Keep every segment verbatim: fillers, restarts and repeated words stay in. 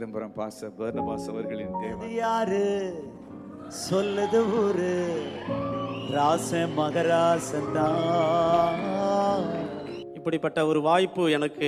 சிதம்பரம் பாச பர்னபாஸ் அவர்களின் தேவன் யாரு சொல்லுது ஊரு ராச மகராசந்தான். இப்படிப்பட்ட ஒரு வாய்ப்பு எனக்கு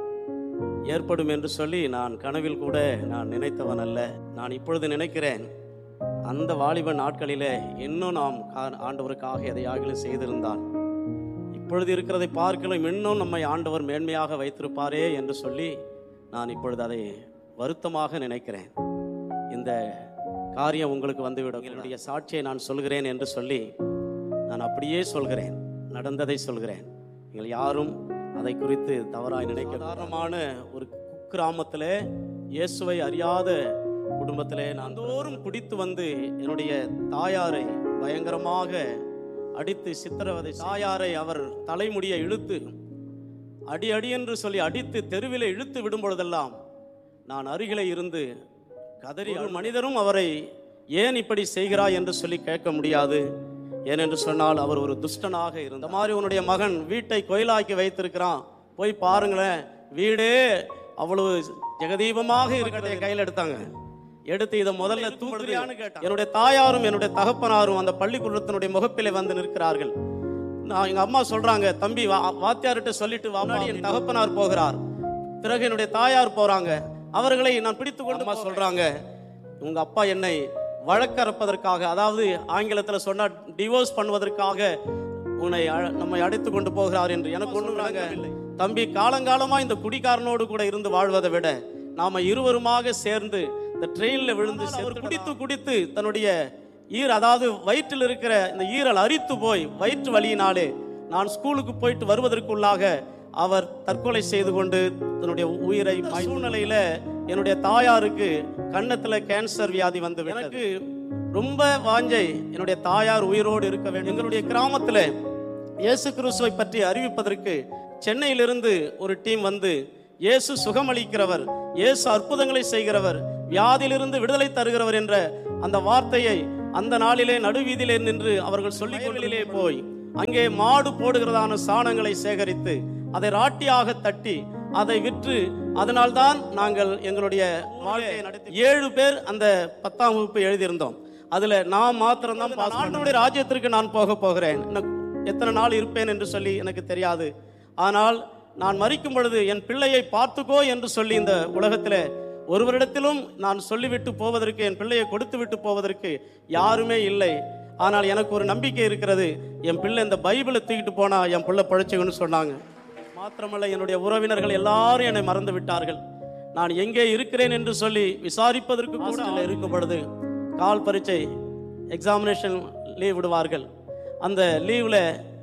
ஏற்படும் என்று சொல்லி நான் கனவில் கூட நான் நினைத்தவன் அல்ல. நான் இப்பொழுது நினைக்கிறேன், அந்த வாலிப நாட்களிலே இன்னும் நாம் ஆண்டவருக்காக எதையாகிலும் செய்திருந்தால் இப்பொழுது இருக்கிறதை பார்க்கலாம் இன்னும் நம்மை ஆண்டவர் மேன்மையாக வைத்திருப்பாரே என்று சொல்லி நான் இப்பொழுது அதை வருத்தமாக நினைக்கிறேன். இந்த காரியம் உங்களுக்கு வந்துவிடும், என்னுடைய சாட்சியை நான் சொல்கிறேன் என்று சொல்லி நான் அப்படியே சொல்கிறேன், நடந்ததை சொல்கிறேன். நீங்கள் யாரும் அதை குறித்து தவறாய் நினைக்க. சாதாரணமான ஒரு குக்கிராமத்திலே இயேசுவை அறியாத குடும்பத்திலே நான் தோறும் குடித்து வந்து என்னுடைய தாயாரை பயங்கரமாக அடித்து சித்திரவதை. தாயாரை அவர் தலைமுடியை இழுத்து அடி அடி என்று சொல்லி அடித்து தெருவில் இழுத்து விடும் பொழுதெல்லாம் நான் அருகிலே இருந்து கதறி, ஒரு மனிதரும் அவரை ஏன் இப்படி செய்கிறாய் என்று சொல்லி கேட்க முடியாது. ஏனென்று சொன்னால் அவர் ஒரு துஷ்டனாக இருந்த மாதிரி, உன்னுடைய மகன் வீட்டை கோயிலாக்கி வைத்திருக்கிறான், போய் பாருங்களேன், வீடே அவ்வளவு ஜெகதீபமாக இருக்கிறத என் கையில் எடுத்தாங்க. எடுத்து இதை முதல்ல தூக்குறியான்னு கேட்டான். என்னுடைய தாயாரும் என்னுடைய தகப்பனாரும் அந்த பள்ளிக்கூடத்தினுடைய முகப்பிலே வந்து நிற்கிறார்கள். நான் எங்க அம்மா சொல்றாங்க, தம்பி வாத்தியார்கிட்ட சொல்லிட்டு வா. என் தகப்பனார் போகிறார், பிறகு என்னுடைய தாயார் போறாங்க. அவர்களை நான் பிடித்து கொண்டு அம்மா சொல்றாங்க, உங்க அப்பா என்னை வழக்கறப்பதற்காக, அதாவது ஆங்கிலத்தில் சொன்னா டிவோர்ஸ் பண்ணுவதற்காக உன்னை நம்மை அடைத்து கொண்டு போகிறார் என்று. எனக்கு ஒண்ணுறாங்க, தம்பி காலங்காலமா இந்த குடிகாரனோடு கூட இருந்து வாழ்வதை விட நாம இருவருமாக சேர்ந்து இந்த ட்ரெயின்ல விழுந்து குடித்து குடித்து தன்னுடைய ஈர, அதாவது வயிற்றில் இருக்கிற இந்த ஈரல் அரித்து போய் வயிற்று வலியினாலே நான் ஸ்கூலுக்கு போயிட்டு வருவதற்குள்ளாக அவர் தற்கொலை செய்து கொண்டு தன்னுடைய உயிரை. சூழ்நிலையில என்னுடைய தாயாருக்கு கன்னத்துல கேன்சர் வியாதி வந்து, எனக்கு ரொம்ப வாஞ்சை என்னுடைய தாயார் உயிரோடு இருக்க வேண்டும். எங்களுடைய கிராமத்துல இயேசு கிறிஸ்துவை பற்றி அறிவிப்பதற்கு சென்னையிலிருந்து ஒரு டீம் வந்து, இயேசு சுகமளிக்கிறவர், இயேசு அற்புதங்களை செய்கிறவர், வியாதியிலிருந்து விடுதலை தருகிறவர் என்ற அந்த வார்த்தையை அந்த நாளிலே நடுவீதியிலே நின்று அவர்கள் சொல்லிக் கொள்ளிலே போய் அங்கே மாடு போடுகிறதான சாணங்களை சேகரித்து அதை ராட்டியாக தட்டி அதை விற்று, அதனால்தான் நாங்கள் எங்களுடைய வாழ்க்கையை நடத்தி. ஏழு பேர் அந்த பத்தாம் வகுப்பு எழுதியிருந்தோம். அதுல நான் மாத்திரம்தான் ஆண்டவருடைய ராஜ்யத்திற்கு நான் போக போகிறேன். எத்தனை நாள் இருப்பேன் என்று சொல்லி எனக்கு தெரியாது. ஆனால் நான் மரிக்கும் பொழுது என் பிள்ளையை பார்த்துக்கோ என்று சொல்லி இந்த உலகத்தில் ஒருவரிடத்திலும் நான் சொல்லிவிட்டு போவதற்கு, என் பிள்ளையை கொடுத்து விட்டு போவதற்கு யாருமே இல்லை. ஆனால் எனக்கு ஒரு நம்பிக்கை இருக்கிறது, என் பிள்ளை இந்த பைபிளை தூக்கிட்டு போனா என் பிள்ளை பழைச்சுன்னு சொன்னாங்க. மாத்திரமல்ல, என்னுடைய உறவினர்கள் எல்லாரும் என்னை மறந்து விட்டார்கள். நான் எங்கே இருக்கிறேன் என்று சொல்லி விசாரிப்பதற்கு கூட இருக்கும் பொழுது கால் பரீட்சை எக்ஸாமினேஷன் லீவ் விடுவார்கள். அந்த லீவில்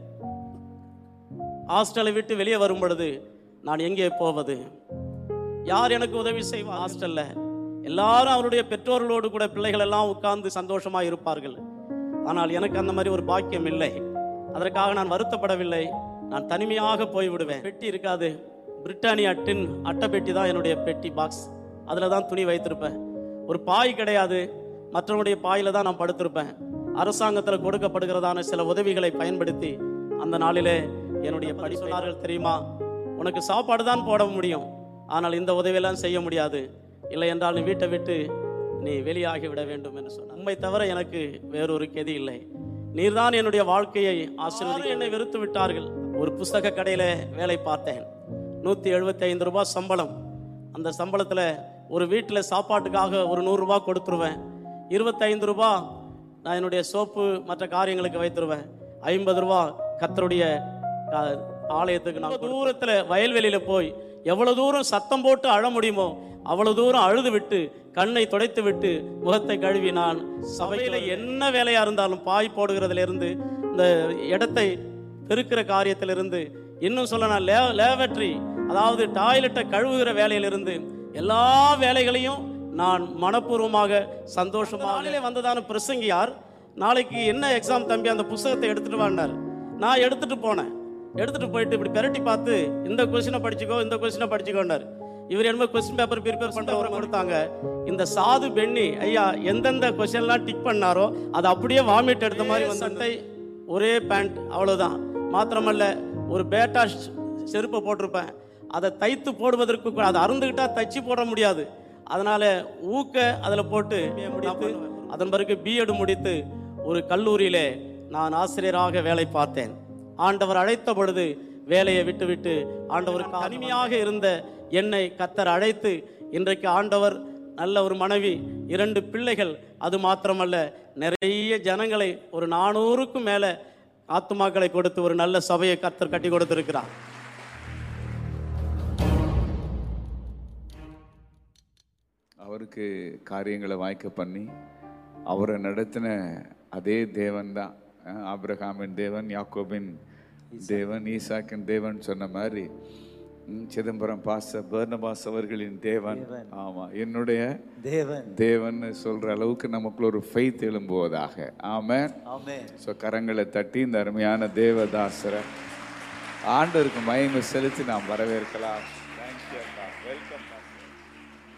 ஹாஸ்டலை விட்டு வெளியே வரும் பொழுது நான் எங்கே போவது, யார் எனக்கு உதவி செய்வா? ஹாஸ்டல்ல எல்லாரும் அவருடைய பெற்றோர்களோடு கூட பிள்ளைகள் எல்லாம் உட்கார்ந்து சந்தோஷமா இருப்பார்கள். ஆனால் எனக்கு அந்த மாதிரி ஒரு பாக்கியம் இல்லை. அதற்காக நான் வருத்தப்படவில்லை. நான் தனிமையாக போய்விடுவேன். பெட்டி இருக்காது, பிரிட்டானியா டின் அட்டை பெட்டி தான் என்னுடைய பெட்டி பாக்ஸ். அதில் தான் துணி வைத்திருப்பேன். ஒரு பாய் கிடையாது, மற்றவனுடைய பாயில தான் நான் படுத்திருப்பேன். அரசாங்கத்தில் கொடுக்கப்படுகிறதான சில உதவிகளை பயன்படுத்தி அந்த நாளிலே என்னுடைய படி சொன்னார்கள், தெரியுமா, உனக்கு சாப்பாடு தான் போட முடியும், ஆனால் இந்த உதவியெல்லாம் செய்ய முடியாது, இல்லை என்றால் நீ வீட்டை விட்டு நீ வெளியாகி விட வேண்டும் என்று சொன்னார். உண்மை தவிர எனக்கு வேறொரு கெதி இல்லை. நீர்தான் என்னுடைய வாழ்க்கையை ஆசீர்வதி. என்னை வெறுத்து விட்டார்கள். ஒரு புஸ்தக கடையில வேலை பார்த்தேன். நூத்தி எழுபத்தி ஐந்து ரூபாய் சம்பளம். அந்த சம்பளத்துல ஒரு வீட்டில் சாப்பாட்டுக்காக ஒரு நூறு ரூபாய் கொடுத்துருவேன். இருபத்தி ஐந்து ரூபாய் நான் என்னுடைய சோப்பு மற்ற காரியங்களுக்கு வைத்துருவேன். ஐம்பது ரூபாய் கர்த்தருடைய ஆலயத்துக்கு. நான் தூரத்துல வயல்வெளியில போய் எவ்வளவு தூரம் சத்தம் போட்டு அழ முடியுமோ அவ்வளவு தூரம் அழுது விட்டு கண்ணை துடைத்து விட்டு முகத்தை கழுவி நான் சபையில என்ன வேலையா இருந்தாலும், பாய் போடுகிறதுல இருந்து இந்த இடத்தை பெருக்கிற காரியத்திலிருந்து, இன்னும் சொல்ல நான் லே லேவட்ரி அதாவது டாய்லெட்டை கழுவுகிற வேலையிலிருந்து எல்லா வேலைகளையும் நான் மனப்பூர்வமாக சந்தோஷமாக வந்ததான பிரசங்கியார், நாளைக்கு என்ன எக்ஸாம் தம்பி, அந்த புத்தகத்தை எடுத்துட்டு வாண்டார். நான் எடுத்துட்டு போனேன். எடுத்துட்டு போயிட்டு இப்படி பெரட்டி பார்த்து, இந்த கொஸ்டினை படிச்சுக்கோ, இந்த கொஸ்டினை படிச்சுக்கோண்டார். இவர் என்ன கொஸ்டின் பேப்பர் ப்ரிப்பேர் பண்றவரை கொடுத்தாங்க. இந்த சாது பெண்ணி ஐயா எந்தெந்த கொஸ்டின்லாம் டிக் பண்ணாரோ அதை அப்படியே வாமிட் எடுத்த மாதிரி வந்து, ஒரே பேண்ட், அவ்வளவுதான். மாத்திரமல்ல, ஒரு பேட்டா செருப்பை போட்டிருப்பேன். அதை தைத்து போடுவதற்கு, அதை அருந்துகிட்டா தைச்சு போட முடியாது. அதனால் ஊக்க அதில் போட்டு முடித்து அதன் பிறகு பிஎட் முடித்து ஒரு கல்லூரியிலே நான் ஆசிரியராக வேலை பார்த்தேன். ஆண்டவர் அழைத்த பொழுது வேலையை விட்டுவிட்டு ஆண்டவருக்கு தனிமையாக இருந்த என்னை கர்த்தர் அழைத்து இன்றைக்கு ஆண்டவர் நல்ல ஒரு மனைவி, இரண்டு பிள்ளைகள், அது மாத்திரமல்ல நிறைய ஜனங்களை, ஒரு நானூறுக்கும் மேலே ஆத்துமாக்களை கொடுத்து ஒரு நல்ல சபையை கர்த்தர் கட்டி கொடுத்திருக்கிறார். அவருக்கு காரியங்களை வாய்க்க பண்ணி அவரை நடத்தின அதே தேவன் தான் ஆபிரகாமின் தேவன், யாக்கோபின் தேவன், ஈசாக்கின் தேவன் சொன்ன மாதிரி சிதம்பரம் பாச பர்னபாஸ் அவர்களின் தேவன், ஆமா என்னுடைய தேவன் தேவன் சொல்ற அளவுக்கு நமக்குள்ள ஒரு ஃபெய்த் எழும்புவதாக. ஆமென். ஆமென். ஸோ கரங்களை தட்டி இந்த அருமையான தேவதாசரை ஆண்டவருக்கு மகிமை செலுத்தி நாம் வரவேற்கலாம். தேங்க்யூ. வெல்கம்.